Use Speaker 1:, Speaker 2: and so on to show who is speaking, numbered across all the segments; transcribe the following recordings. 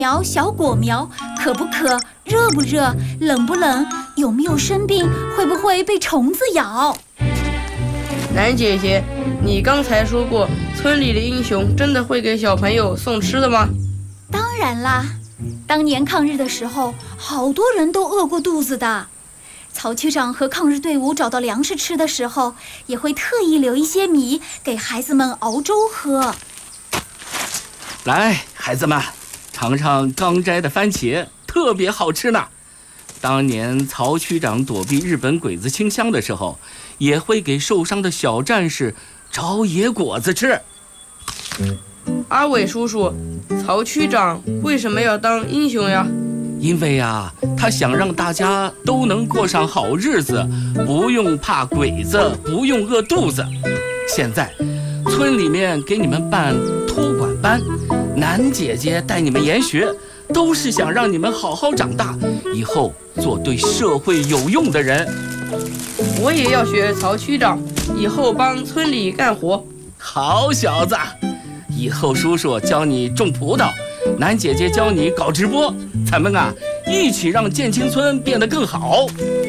Speaker 1: 苗、小果苗，渴不渴，热不热，冷不冷，有没有生病，会不会被虫子咬？
Speaker 2: 兰姐姐，你刚才说过，村里的英雄真的会给小朋友送吃的吗？
Speaker 1: 当然啦，当年抗日的时候，好多人都饿过肚子的。曹区长和抗日队伍找到粮食吃的时候，也会特意留一些米给孩子们熬粥喝。
Speaker 3: 来，孩子们，尝尝刚摘的番茄，特别好吃呢。当年曹区长躲避日本鬼子清乡的时候，也会给受伤的小战士找野果子吃。
Speaker 2: 阿伟叔叔，曹区长为什么要当英雄呀？
Speaker 3: 因为啊，他想让大家都能过上好日子，不用怕鬼子，不用饿肚子。现在村里面给你们办托管班，楠姐姐带你们研学，都是想让你们好好长大，以后做对社会有用的人。
Speaker 2: 我也要学曹区长，以后帮村里干活。
Speaker 3: 好小子，以后叔叔教你种葡萄，楠姐姐教你搞直播，咱们啊一起让建青村变得更好。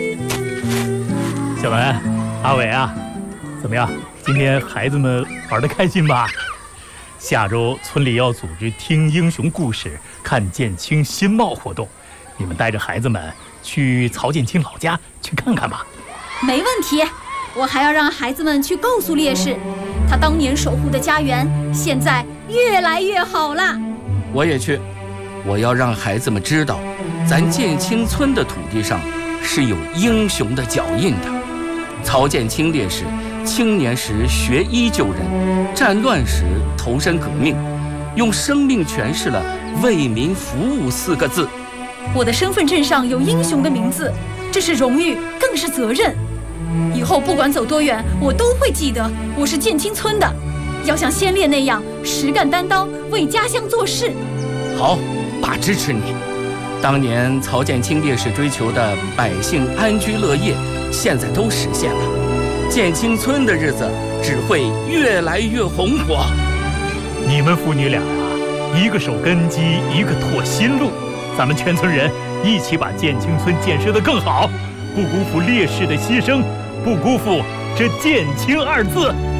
Speaker 4: 小文、阿伟啊，怎么样？今天孩子们玩得开心吧？下周村里要组织听英雄故事、看建青新貌活动，你们带着孩子们去曹建青老家去看看吧。
Speaker 1: 没问题，我还要让孩子们去告诉烈士，他当年守护的家园现在越来越好了。
Speaker 3: 我也去，我要让孩子们知道，咱建青村的土地上是有英雄的脚印的。曹建青烈士青年时学医救人，战乱时投身革命，用生命诠释了为民服务4个字。
Speaker 1: 我的身份证上有英雄的名字，这是荣誉，更是责任。以后不管走多远，我都会记得我是建青村的，要像先烈那样实干担当，为家乡做事。
Speaker 3: 好，爸支持你。当年曹建青烈士追求的百姓安居乐业，现在都实现了。建青村的日子只会越来越红火。
Speaker 4: 你们父女俩啊，一个守根基，一个拓新路，咱们全村人一起把建青村建设得更好，不辜负烈士的牺牲，不辜负这建青2字。